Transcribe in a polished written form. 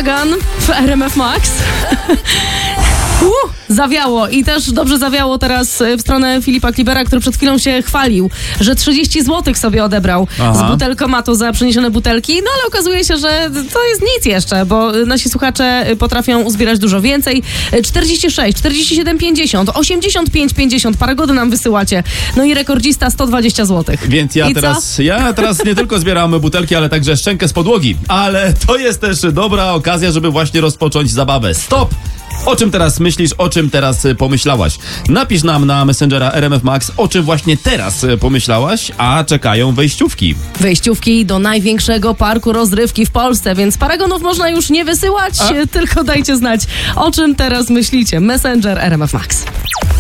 Huragan w RMF Max. Zawiało i też dobrze zawiało teraz w stronę Filipa Klibera, który przed chwilą się chwalił, że 30 zł sobie odebrał z butelkomatu za przeniesione butelki, no ale okazuje się, że to jest nic jeszcze, bo nasi słuchacze potrafią uzbierać dużo więcej. 46, 47, 50, 85, 50, paragody nam wysyłacie. No i rekordzista 120 zł. Więc ja teraz nie tylko zbieram butelki, ale także szczękę z podłogi. Ale to jest też dobra okazja, żeby właśnie rozpocząć zabawę. Stop! O czym teraz myślisz, o czym teraz pomyślałaś? Napisz nam na Messengera RMF Max, o czym właśnie teraz pomyślałaś, a czekają wejściówki. Wejściówki do największego parku rozrywki w Polsce, więc paragonów można już nie wysyłać, tylko dajcie znać, o czym teraz myślicie. Messenger RMF Max.